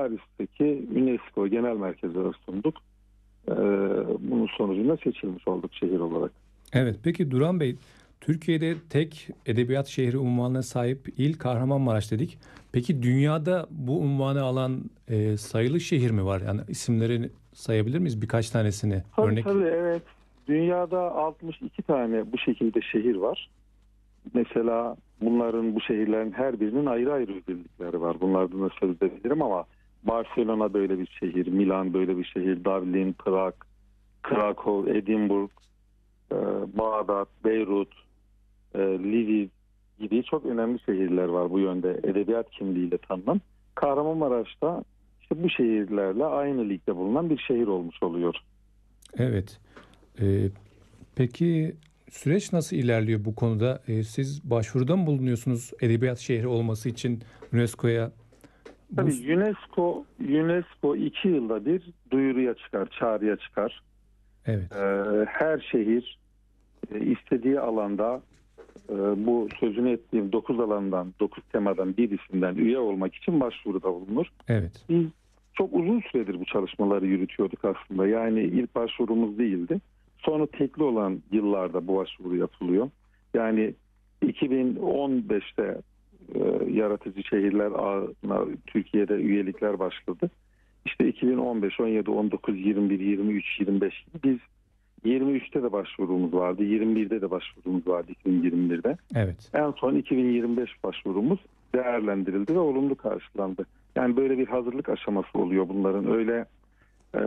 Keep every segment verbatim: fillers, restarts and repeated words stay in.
Paris'teki UNESCO Genel Merkezi'ne sunduk. Ee, bunun sonucunda seçilmiş olduk şehir olarak. Evet, peki Duran Bey, Türkiye'de tek edebiyat şehri unvanına sahip il Kahramanmaraş dedik. Peki dünyada bu unvanı alan e, sayılı şehir mi var? Yani isimlerini sayabilir miyiz? Birkaç tanesini Tabii örnek. tabii evet. Dünyada altmış iki tane bu şekilde şehir var. Mesela bunların, bu şehirlerin her birinin ayrı ayrı özellikleri var. Bunlardan da söz edebilirim ama Barcelona böyle bir şehir, Milan böyle bir şehir, Dublin, Prag, Krakow, Edinburgh, e, Bağdat, Beyrut, e, Lviv gibi çok önemli şehirler var bu yönde edebiyat kimliğiyle tanınan. Kahramanmaraş'ta işte bu şehirlerle aynı ligde bulunan bir şehir olmuş oluyor. Evet. E, peki süreç nasıl ilerliyor bu konuda? E, siz başvuruda mı bulunuyorsunuz edebiyat şehri olması için UNESCO'ya? Bu Tabii UNESCO UNESCO iki yılda bir duyuruya çıkar, çağrıya çıkar. evet. Ee, her şehir e, istediği alanda e, bu sözünü ettiğim dokuz alandan, dokuz temadan birisinden üye olmak için başvuruda bulunur. Evet. Biz çok uzun süredir bu çalışmaları yürütüyorduk aslında. Yani ilk başvurumuz değildi. Sonra tekli olan yıllarda bu başvuru yapılıyor. Yani iki bin on beşte e, yaratıcı şehirler ağına Türkiye'de üyelikler başladı. İşte iki bin on beş, on yedi, on dokuz, yirmi bir, yirmi üç, yirmi beş gibi biz yirmi üçte de başvurumuz vardı. yirmi birde de başvurumuz vardı iki bin yirmi birde. Evet. En son iki bin yirmi beş başvurumuz değerlendirildi ve olumlu karşılandı. Yani böyle bir hazırlık aşaması oluyor bunların. Öyle e,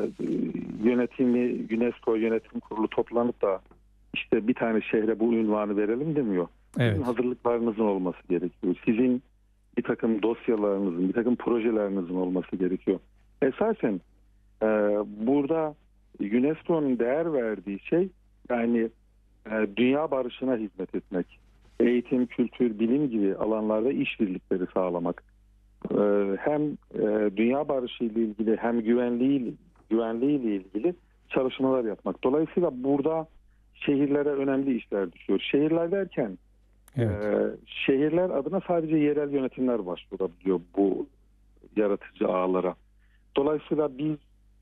yönetimi, UNESCO yönetim kurulu toplanıp da işte bir tane şehre bu ünvanı verelim demiyor. Evet. Sizin hazırlıklarınızın olması gerekiyor. Sizin bir takım dosyalarınızın, bir takım projelerinizin olması gerekiyor. Esasen e, burada UNESCO'nun değer verdiği şey yani e, dünya barışına hizmet etmek. Eğitim, kültür, bilim gibi alanlarda işbirlikleri sağlamak. E, hem e, dünya barışı ile ilgili hem güvenliği güvenliği ile ilgili çalışmalar yapmak. Dolayısıyla burada şehirlere önemli işler düşüyor. Şehirler derken Evet. e, şehirler adına sadece yerel yönetimler başvurabiliyor bu yaratıcı ağlara. Dolayısıyla biz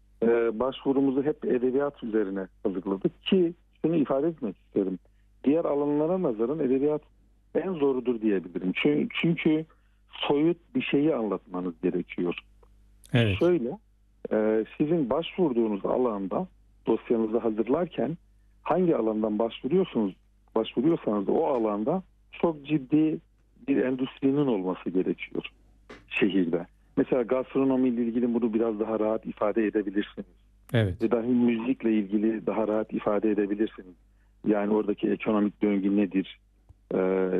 e, başvurumuzu hep edebiyat üzerine hazırladık ki şunu ifade etmek isterim. Diğer alanlara nazaran edebiyat en zorudur diyebilirim. Çünkü, çünkü soyut bir şeyi anlatmanız gerekiyor. Evet. Şöyle, e, sizin başvurduğunuz alanda dosyanızı hazırlarken hangi alandan başvuruyorsunuz, başvuruyorsanız da o alanda çok ciddi bir endüstrinin olması gerekiyor şehirde. Mesela gastronomi ile ilgili bunu biraz daha rahat ifade edebilirsiniz. Evet. Ve dahi müzikle ilgili daha rahat ifade edebilirsiniz. Yani oradaki ekonomik döngü nedir? Ee,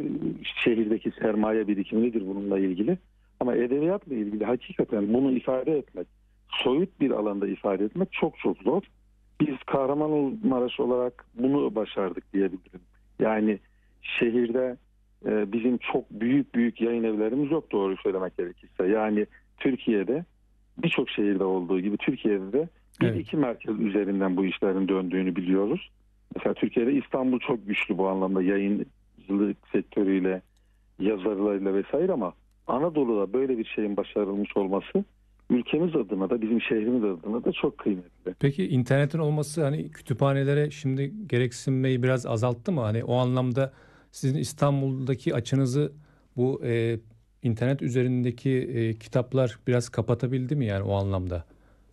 şehirdeki sermaye birikimi nedir bununla ilgili? Ama edebiyatla ilgili hakikaten bunu ifade etmek, soyut bir alanda ifade etmek çok çok zor. Biz Kahramanmaraş olarak bunu başardık diyebilirim. Yani şehirde e, bizim çok büyük büyük yayın evlerimiz yok doğru söylemek gerekirse. Yani Türkiye'de birçok şehirde olduğu gibi Türkiye'de de bir Evet. iki merkez üzerinden bu işlerin döndüğünü biliyoruz. Mesela Türkiye'de İstanbul çok güçlü bu anlamda yayıncılık sektörüyle, yazarlarıyla vesaire ama Anadolu'da böyle bir şeyin başarılmış olması ülkemiz adına da bizim şehrimiz adına da çok kıymetli. Peki internetin olması hani kütüphanelere şimdi gereksinmeyi biraz azalttı mı? Hani o anlamda sizin İstanbul'daki açınızı bu e, internet üzerindeki e, kitaplar biraz kapatabildi mi yani o anlamda?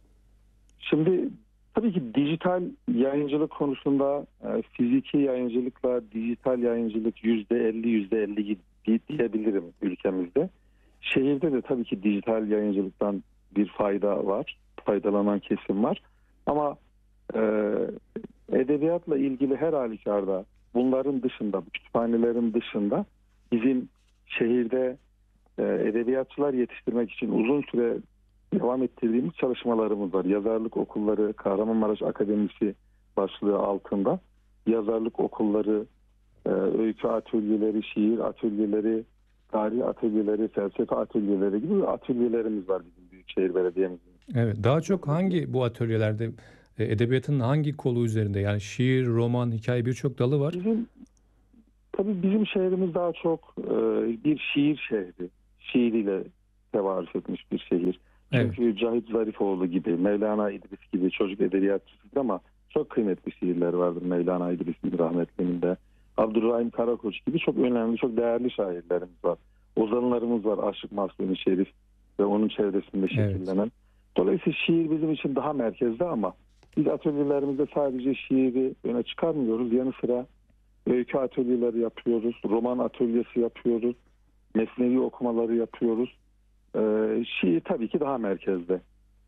Şimdi tabii ki dijital yayıncılık konusunda e, fiziki yayıncılıkla dijital yayıncılık yüzde elli yüzde elli diyebilirim ülkemizde. Şehirde de tabii ki dijital yayıncılıktan bir fayda var. Faydalanan kesim var. Ama e, edebiyatla ilgili her halükarda bunların dışında, bu kütüphanelerin dışında bizim şehirde e, edebiyatçılar yetiştirmek için uzun süre devam ettirdiğimiz çalışmalarımız var. Yazarlık okulları, Kahramanmaraş Akademisi başlığı altında yazarlık okulları, e, öykü atölyeleri, şiir atölyeleri, tarih atölyeleri, felsefe atölyeleri gibi atölyelerimiz var bizim Büyükşehir Belediye'mizin. Evet. Daha çok hangi bu atölyelerde e, edebiyatın hangi kolu üzerinde? Yani şiir, roman, hikaye birçok dalı var. Bizim tabii bizim şehrimiz daha çok e, bir şiir şehri. Şiiriyle tevarüs etmiş bir şehir. Evet. Çünkü Cahit Zarifoğlu gibi, Mevlana İdris gibi çocuk edebiyatçısı ama çok kıymetli şiirler vardır Mevlana İdris'in rahmetlinin de. Abdurrahim Karakoç gibi çok önemli, çok değerli şairlerimiz var. Ozanlarımız var. Aşık Mahzuni Şerif ve onun çevresinde şekillenen. Evet. Dolayısıyla şiir bizim için daha merkezde ama biz atölyelerimizde sadece şiiri öne çıkarmıyoruz. Yanı sıra öykü atölyeleri yapıyoruz, roman atölyesi yapıyoruz, mesnevi okumaları yapıyoruz. Ee, şiir tabii ki daha merkezde.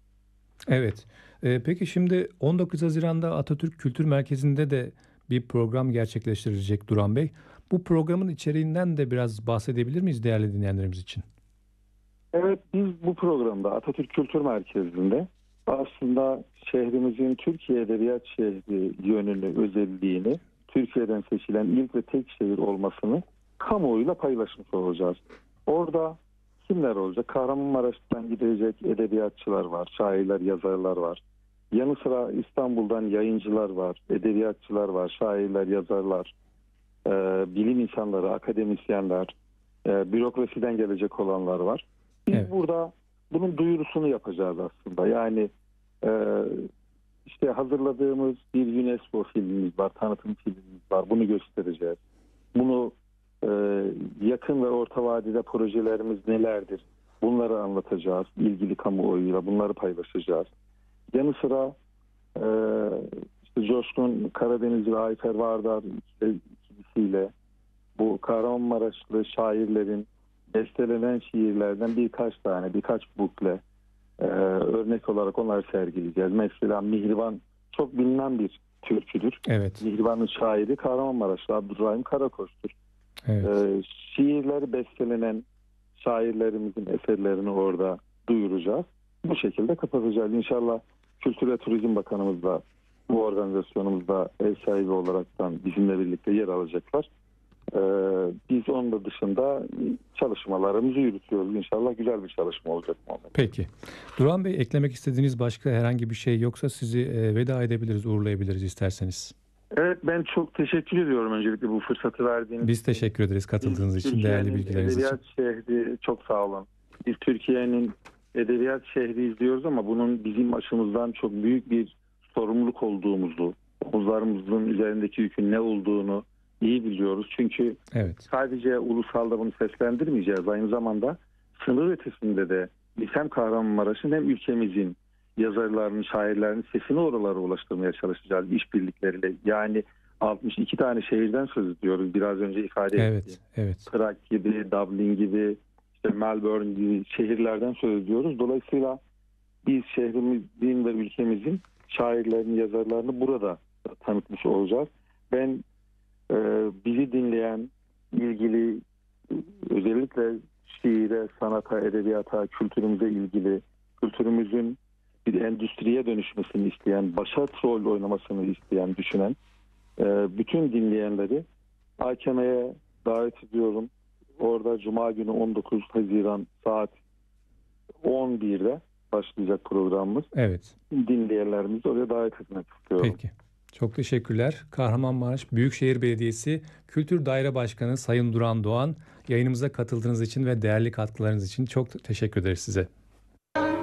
Evet. Ee, peki şimdi on dokuz Haziran'da Atatürk Kültür Merkezi'nde de bir program gerçekleştirecek Duran Bey. Bu programın içeriğinden de biraz bahsedebilir miyiz değerli dinleyenlerimiz için? Evet, biz bu programda Atatürk Kültür Merkezi'nde aslında şehrimizin Türkiye Edebiyat Şehri yönünü, özelliğini, Türkiye'den seçilen ilk ve tek şehir olmasını kamuoyuyla paylaşmış olacağız. Orada kimler olacak? Kahramanmaraş'tan gidecek edebiyatçılar var, şairler, yazarlar var. Yanı sıra İstanbul'dan yayıncılar var, edebiyatçılar var, şairler, yazarlar, e, bilim insanları, akademisyenler, e, bürokrasiden gelecek olanlar var. Biz evet. burada bunun duyurusunu yapacağız aslında. Yani e, işte hazırladığımız bir UNESCO filmimiz var, tanıtım filmimiz var. Bunu göstereceğiz. Bunu e, yakın ve orta vadede projelerimiz nelerdir? Bunları anlatacağız. İlgili kamuoyuyla bunları paylaşacağız. Yanı sıra e, işte Coşkun Karadeniz ve Ayfer Vardar ikilisiyle bu Kahramanmaraşlı şairlerin bestelenen şiirlerden birkaç tane, birkaç bukle e, örnek olarak onları sergileyeceğiz. Mesela Mihriban çok bilinen bir türküdür. Evet. Mihriban'ın şairi Kahramanmaraşlı Abdurrahim Karakoç'tur. Evet. E, şiirleri bestelenen şairlerimizin eserlerini orada duyuracağız. Bu şekilde kapatacağız. İnşallah Kültür ve Turizm Bakanımız da bu organizasyonumuzda ev sahibi olaraktan bizimle birlikte yer alacaklar. Ee, biz onun da dışında çalışmalarımızı yürütüyoruz. İnşallah güzel bir çalışma olacak. Peki. Duran Bey, eklemek istediğiniz başka herhangi bir şey yoksa sizi e, veda edebiliriz, uğurlayabiliriz isterseniz. Evet, ben çok teşekkür ediyorum öncelikle bu fırsatı verdiğiniz için. Biz teşekkür ederiz katıldığınız Biz için, değerli bilgileriniz için. Edebiyat şehri, çok sağ olun. Biz Türkiye'nin edebiyat şehri izliyoruz ama bunun bizim açımızdan çok büyük bir sorumluluk olduğumuzu, omuzlarımızın üzerindeki yükün ne olduğunu iyi biliyoruz. Çünkü evet. sadece ulusalda bunu seslendirmeyeceğiz. Aynı zamanda sınır ötesinde de biz hem Kahramanmaraş'ın hem ülkemizin yazarlarının, şairlerinin sesini oralara ulaştırmaya çalışacağız işbirlikleriyle. Yani altmış iki tane şehirden söz ediyoruz. Biraz önce ifade evet, ettiğim. Evet. Prag gibi, Dublin gibi, işte Melbourne gibi şehirlerden söz ediyoruz. Dolayısıyla biz şehrimizin ve ülkemizin şairlerini, yazarlarını burada tanıtmış olacağız. Ben e, bizi dinleyen, ilgili özellikle şiire, sanata, edebiyata, kültürümüze ilgili, kültürümüzün bir endüstriye dönüşmesini isteyen, başat rol oynamasını isteyen, düşünen e, bütün dinleyenleri A K M'ye davet ediyorum. Orada Cuma günü on dokuz Haziran saat on birde başlayacak programımız. Evet. Dinleyenlerimizi oraya davet etmek istiyorum. Peki. Çok teşekkürler. Kahramanmaraş Büyükşehir Belediyesi Kültür Daire Başkanı Sayın Duran Doğan, yayınımıza katıldığınız için ve değerli katkılarınız için çok teşekkür ederiz size.